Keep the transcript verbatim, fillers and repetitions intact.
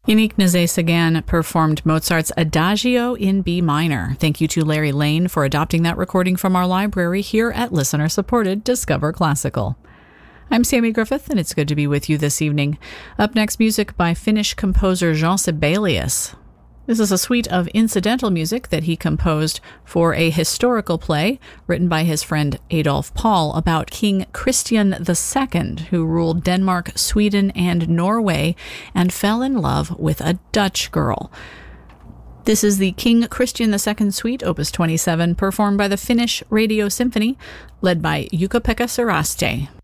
Yannick Nézet-Séguin performed Mozart's Adagio in B minor. Thank you to Larry Lane for adopting that recording from our library here at listener-supported Discover Classical. I'm Sammy Griffith, and it's good to be with you this evening. Up next, music by Finnish composer Jean Sibelius. This is a suite of incidental music that he composed for a historical play written by his friend Adolf Paul about King Christian the Second, who ruled Denmark, Sweden, and Norway, and fell in love with a Dutch girl. This is the King Christian the Second Suite, Opus twenty-seven, performed by the Finnish Radio Symphony, led by Jukka-Pekka Saraste.